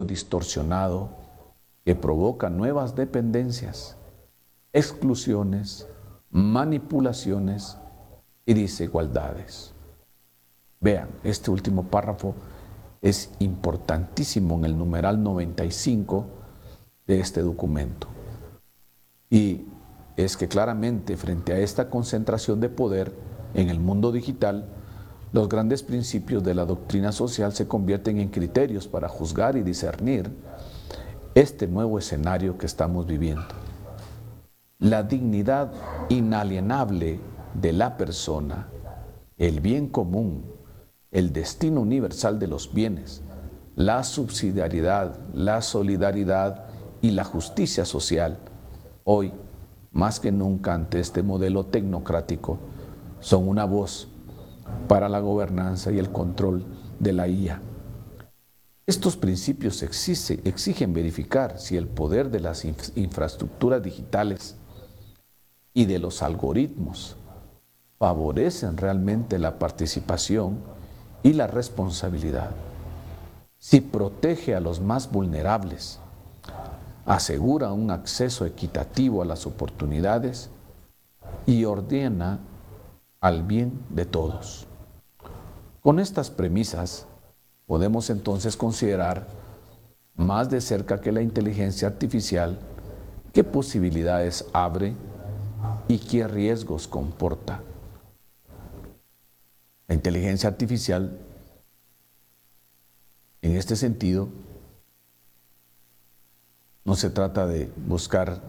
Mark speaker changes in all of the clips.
Speaker 1: distorsionado que provoca nuevas dependencias, exclusiones, manipulaciones y desigualdades. Vean, este último párrafo es importantísimo en el numeral 95 de este documento. Y es que claramente frente a esta concentración de poder en el mundo digital, los grandes principios de la doctrina social se convierten en criterios para juzgar y discernir este nuevo escenario que estamos viviendo. La dignidad inalienable de la persona, el bien común, el destino universal de los bienes, la subsidiariedad, la solidaridad y la justicia social, hoy, más que nunca ante este modelo tecnocrático, son una voz para la gobernanza y el control de la IA. Estos principios exigen verificar si el poder de las infraestructuras digitales y de los algoritmos favorecen realmente la participación y la responsabilidad, si protege a los más vulnerables, asegura un acceso equitativo a las oportunidades y ordena al bien de todos. Con estas premisas, podemos entonces considerar más de cerca que la inteligencia artificial, qué posibilidades abre y qué riesgos comporta. La inteligencia artificial, en este sentido, no se trata de buscar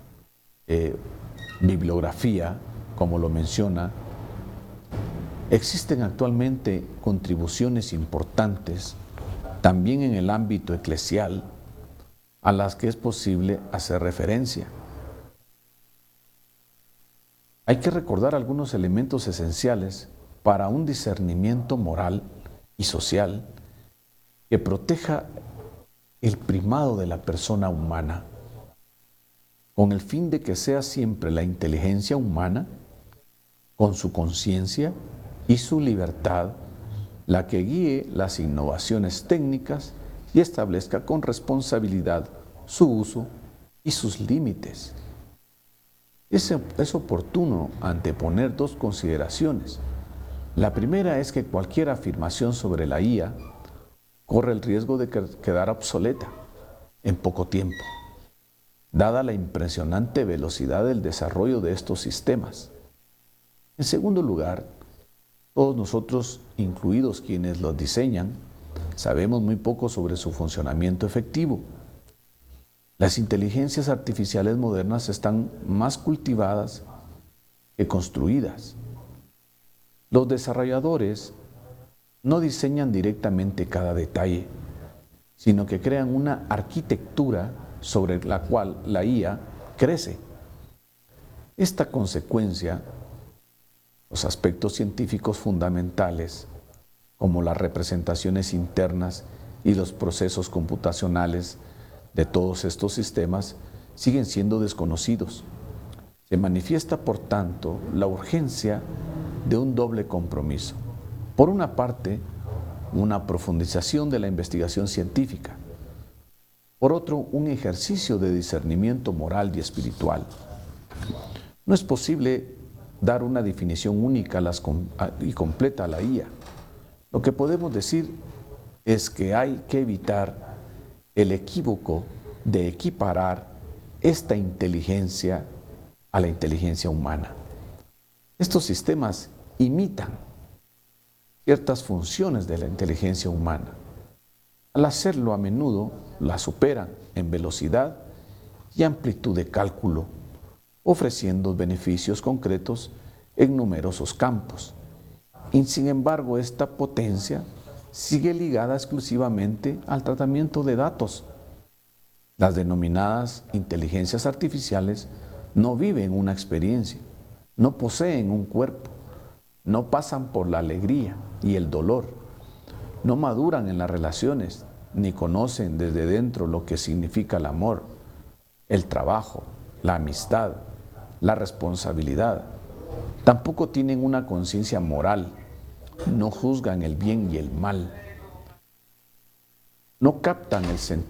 Speaker 1: bibliografía, como lo menciona. Existen actualmente contribuciones importantes, también en el ámbito eclesial, a las que es posible hacer referencia. Hay que recordar algunos elementos esenciales para un discernimiento moral y social que proteja el primado de la persona humana, con el fin de que sea siempre la inteligencia humana, con su conciencia y su libertad, la que guíe las innovaciones técnicas y establezca con responsabilidad su uso y sus límites. Es oportuno anteponer dos consideraciones. La primera es que cualquier afirmación sobre la IA corre el riesgo de quedar obsoleta en poco tiempo, dada la impresionante velocidad del desarrollo de estos sistemas. En segundo lugar, todos nosotros, incluidos quienes los diseñan, sabemos muy poco sobre su funcionamiento efectivo. Las inteligencias artificiales modernas están más cultivadas que construidas. Los desarrolladores no diseñan directamente cada detalle, sino que crean una arquitectura sobre la cual la IA crece. Esta consecuencia, los aspectos científicos fundamentales, como las representaciones internas y los procesos computacionales de todos estos sistemas, siguen siendo desconocidos. Se manifiesta, por tanto, la urgencia de un doble compromiso. Por una parte, una profundización de la investigación científica. Por otro, un ejercicio de discernimiento moral y espiritual. No es posible dar una definición única y completa a la IA. Lo que podemos decir es que hay que evitar el equívoco de equiparar esta inteligencia a la inteligencia humana. Estos sistemas imitan ciertas funciones de la inteligencia humana. Al hacerlo, a menudo la superan en velocidad y amplitud de cálculo, ofreciendo beneficios concretos en numerosos campos. Y sin embargo, esta potencia sigue ligada exclusivamente al tratamiento de datos. Las denominadas inteligencias artificiales no viven una experiencia, no poseen un cuerpo, no pasan por la alegría y el dolor, no maduran en las relaciones, ni conocen desde dentro lo que significa el amor, el trabajo, la amistad, la responsabilidad. Tampoco tienen una conciencia moral, no juzgan el bien y el mal, no captan el sentido